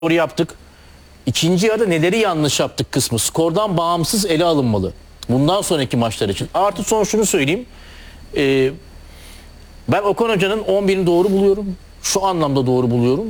doğru yaptık. İkinci yarıda neleri yanlış yaptık kısmı skordan bağımsız ele alınmalı. Bundan sonraki maçlar için. Artı son şunu söyleyeyim. Ben Okan Hoca'nın 11'ini doğru buluyorum. Şu anlamda doğru buluyorum.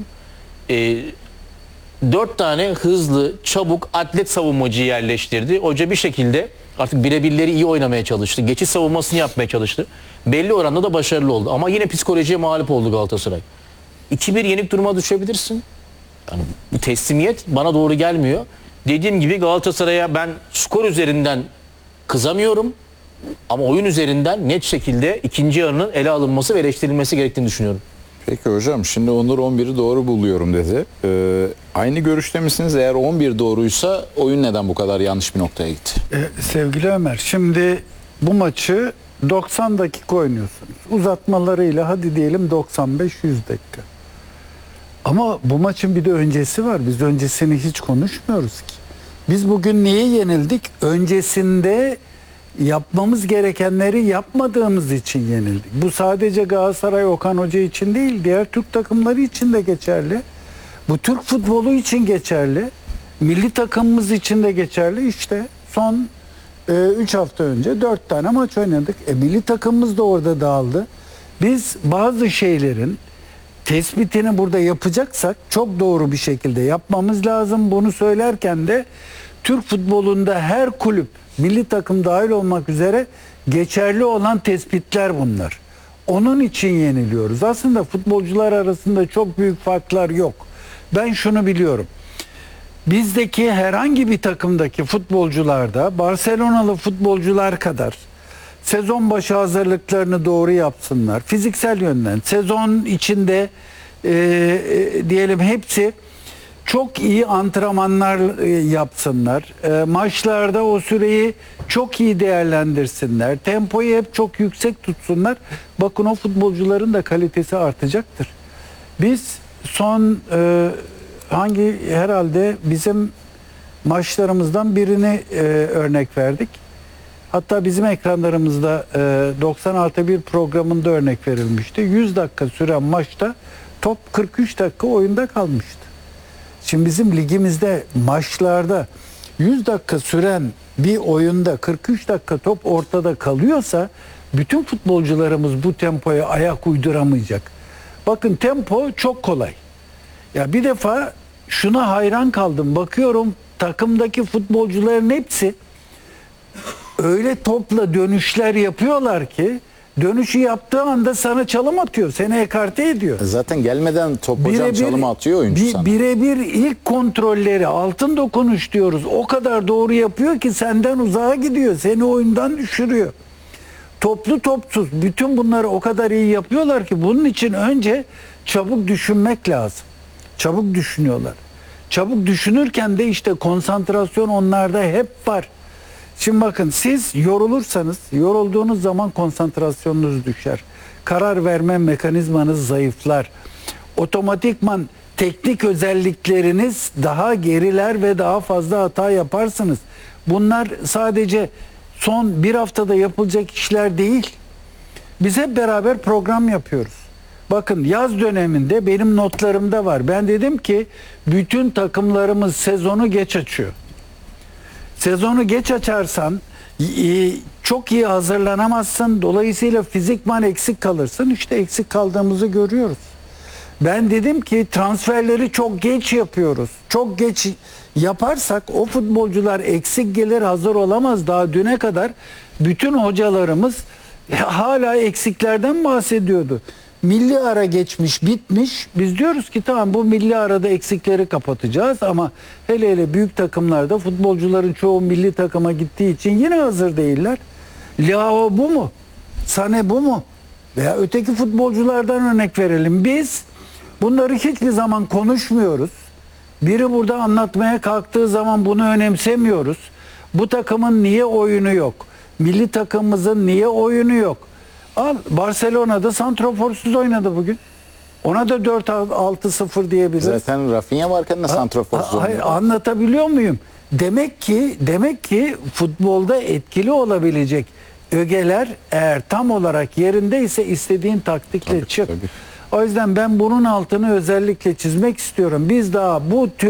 4 tane hızlı, çabuk, atlet savunmacıyı yerleştirdi. Hoca bir şekilde artık birebirleri iyi oynamaya çalıştı. Geçiş savunmasını yapmaya çalıştı. Belli oranda da başarılı oldu. Ama yine psikolojiye mağlup oldu Galatasaray. 2-1 yenik duruma düşebilirsin. Yani bu teslimiyet bana doğru gelmiyor. Dediğim gibi Galatasaray'a ben skor üzerinden kızamıyorum. Ama oyun üzerinden net şekilde ikinci yarının ele alınması ve eleştirilmesi gerektiğini düşünüyorum. Peki hocam, şimdi Onur 11'i doğru buluyorum dedi. Aynı görüşte misiniz? Eğer 11 doğruysa oyun neden bu kadar yanlış bir noktaya gitti? Sevgili Ömer, şimdi bu maçı 90 dakika oynuyorsunuz. Uzatmalarıyla hadi diyelim 95-100 dakika. Ama bu maçın bir de öncesi var. Biz öncesini hiç konuşmuyoruz ki. Biz bugün niye yenildik? Öncesinde yapmamız gerekenleri yapmadığımız için yenildik. Bu sadece Galatasaray Okan Hoca için değil, diğer Türk takımları için de geçerli. Bu Türk futbolu için geçerli. Milli takımımız için de geçerli. İşte son 3 hafta önce 4 tane maç oynadık. Milli takımımız da orada dağıldı. Biz bazı şeylerin tespitini burada yapacaksak çok doğru bir şekilde yapmamız lazım. Bunu söylerken de Türk futbolunda her kulüp, milli takım dahil olmak üzere geçerli olan tespitler bunlar. Onun için yeniliyoruz. Aslında futbolcular arasında çok büyük farklar yok. Ben şunu biliyorum. Bizdeki herhangi bir takımdaki futbolcularda Barcelonalı futbolcular kadar sezon başı hazırlıklarını doğru yapsınlar. Fiziksel yönden sezon içinde diyelim hepsi çok iyi antrenmanlar yapsınlar. Maçlarda o süreyi çok iyi değerlendirsinler. Tempoyu hep çok yüksek tutsunlar. Bakın o futbolcuların da kalitesi artacaktır. Biz son herhalde bizim maçlarımızdan birini örnek verdik. Hatta bizim ekranlarımızda 96.1 programında örnek verilmişti. 100 dakika süren maçta top 43 dakika oyunda kalmıştı. Şimdi bizim ligimizde maçlarda 100 dakika süren bir oyunda 43 dakika top ortada kalıyorsa bütün futbolcularımız bu tempoya ayak uyduramayacak. Bakın tempo çok kolay. Ya bir defa şuna hayran kaldım. Bakıyorum takımdaki futbolcuların hepsi öyle topla dönüşler yapıyorlar ki dönüşü yaptığı anda sana çalım atıyor. Seni ekarte ediyor. Zaten gelmeden top hocam çalım atıyor oyuncu sana. Birebir ilk kontrolleri, altın dokunuş diyoruz. O kadar doğru yapıyor ki senden uzağa gidiyor. Seni oyundan düşürüyor. Toplu topsuz. Bütün bunları o kadar iyi yapıyorlar ki bunun için önce çabuk düşünmek lazım. Çabuk düşünüyorlar. Çabuk düşünürken de işte konsantrasyon onlarda hep var. Şimdi bakın siz yorulursanız, yorulduğunuz zaman konsantrasyonunuz düşer. Karar verme mekanizmanız zayıflar. Otomatikman teknik özellikleriniz daha geriler ve daha fazla hata yaparsınız. Bunlar sadece son bir haftada yapılacak işler değil. Biz hep beraber program yapıyoruz. Bakın yaz döneminde benim notlarımda var. Ben dedim ki bütün takımlarımız sezonu geç açıyor. Sezonu geç açarsan çok iyi hazırlanamazsın. Dolayısıyla fizikman eksik kalırsın. İşte eksik kaldığımızı görüyoruz. Ben dedim ki transferleri çok geç yapıyoruz. Çok geç yaparsak o futbolcular eksik gelir, hazır olamaz. Daha düne kadar bütün hocalarımız hala eksiklerden bahsediyordu. Milli ara geçmiş, bitmiş. Biz diyoruz ki tamam bu milli arada eksikleri kapatacağız ama hele büyük takımlarda futbolcuların çoğu milli takıma gittiği için yine hazır değiller. Leao bu mu? Sané bu mu? Veya öteki futbolculardan örnek verelim. Biz bunları hiçbir zaman konuşmuyoruz. Biri burada anlatmaya kalktığı zaman bunu önemsemiyoruz. Bu takımın niye oyunu yok? Milli takımımızın niye oyunu yok? Al Barcelona'da santraforsuz oynadı bugün. Ona da 4-6-0 diyebiliriz. Zaten Rafinha varken de santraforsuz oynadı. Hayır, anlatabiliyor muyum? Demek ki futbolda etkili olabilecek ögeler eğer tam olarak yerindeyse istediğin taktikle çık. Tabii. O yüzden ben bunun altını özellikle çizmek istiyorum. Biz daha bu tür